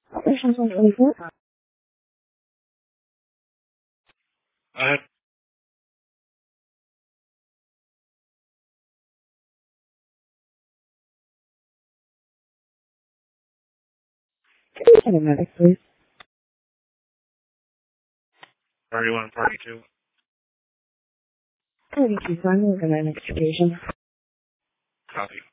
Operations 124. Uh, Paramedics, please. Party 1, Party 2. 32, so I'm looking at an extrication. Copy.